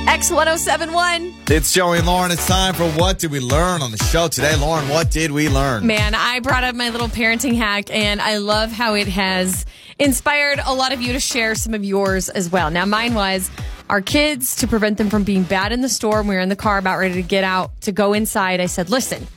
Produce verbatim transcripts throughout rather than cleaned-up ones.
X ten seventy-one. It's Joey and Lauren. It's time for What Did We Learn on the show today. Lauren, what did we learn? Man, I brought up my little parenting hack, and I love how it has inspired a lot of you to share some of yours as well. Now, mine was our kids, to prevent them from being bad in the store when we were in the car about ready to get out to go inside. I said, listen,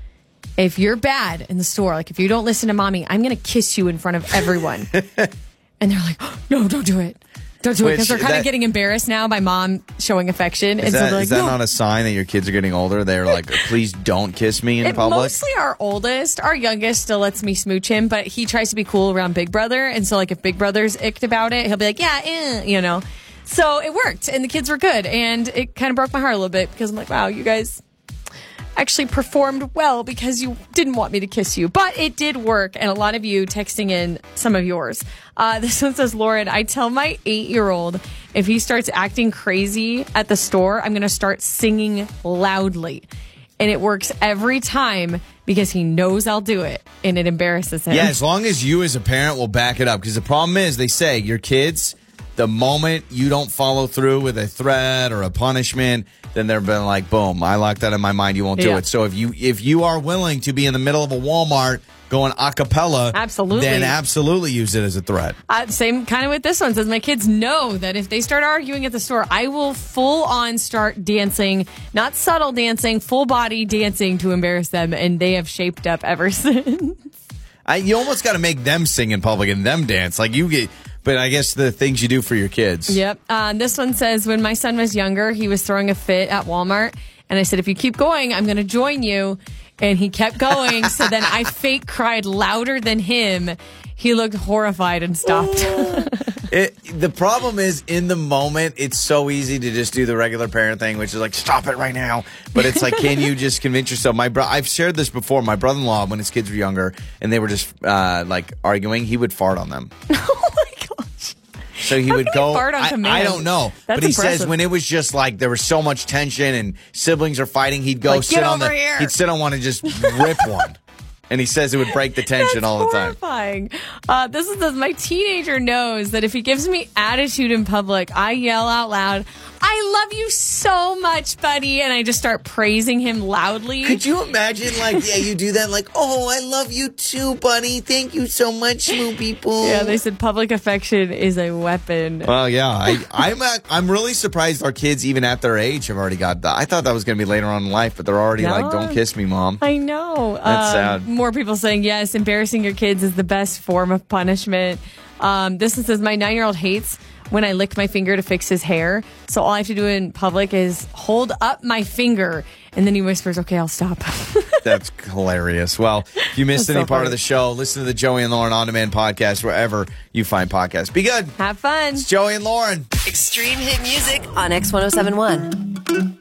if you're bad in the store, like if you don't listen to mommy, I'm going to kiss you in front of everyone. And they're like, oh, no, don't do it. Don't do it, because they're kind of getting embarrassed now by mom showing affection. Is and that, so they're like, is that no. not a sign that your kids are getting older? They're like, please don't kiss me in It, public? mostly our oldest. Our youngest still lets me smooch him, but he tries to be cool around Big Brother. And so, like, if Big Brother's icked about it, he'll be like, yeah, eh, you know. So it worked, and the kids were good. And it kind of broke my heart a little bit, because I'm like, wow, you guys actually performed well because you didn't want me to kiss you. But it did work, and a lot of you texting in some of yours. Uh, this one says, Lauren, I tell my eight-year-old if he starts acting crazy at the store, I'm going to start singing loudly. And it works every time because he knows I'll do it, and it embarrasses him. Yeah, as long as you as a parent will back it up. Because the problem is, they say, your kids, the moment you don't follow through with a threat or a punishment, then they're been like, boom, I locked that in my mind, you won't do Yeah. it. So if you if you are willing to be in the middle of a Walmart going a cappella, Absolutely. then absolutely use it as a threat. Uh, same kind of with this one. Says my kids know that if they start arguing at the store, I will full on start dancing, not subtle dancing, full body dancing to embarrass them, and they have shaped up ever since. I, you almost got to make them sing in public and them dance. Like you get, but I guess the things you do for your kids. Yep. Uh, this one says, when my son was younger, he was throwing a fit at Walmart, and I said, if you keep going, I'm going to join you. And he kept going, so then I fake cried louder than him. He looked horrified and stopped. It, the problem is, in the moment, it's so easy to just do the regular parent thing, which is like, stop it right now. But it's like, can you just convince yourself? My bro- I've shared this before. My brother-in-law, when his kids were younger, and they were just uh, like arguing, he would fart on them. Oh my gosh. So he How would can go. he fart on I, command? I don't know, That's but he impressive. says when it was just like there was so much tension and siblings are fighting, he'd go Like, sit "Get on over the. here." He'd sit on one and just rip one, and he says it would break the tension That's all the time. horrifying. Uh, this is this, my teenager knows that if he gives me attitude in public, I yell out loud, I love you so much, buddy. And I just start praising him loudly. Could you imagine, like, yeah, you do that, like, oh, I love you too, buddy. Thank you so much, smooth people. Yeah, they said public affection is a weapon. Well, yeah, I, I'm uh, I'm really surprised our kids, even at their age, have already got that. I thought that was going to be later on in life, but they're already No. like, don't kiss me, mom. I know. That's Um, sad. More people saying, yes, embarrassing your kids is the best form of punishment. Um, this one says, my nine-year-old hates when I lick my finger to fix his hair. So all I have to do in public is hold up my finger. And then he whispers, okay, I'll stop. That's hilarious. Well, if you missed That's any so part funny. of the show, listen to the Joey and Lauren On Demand podcast wherever you find podcasts. Be good. Have fun. It's Joey and Lauren. Extreme hit music on X ten seventy-one.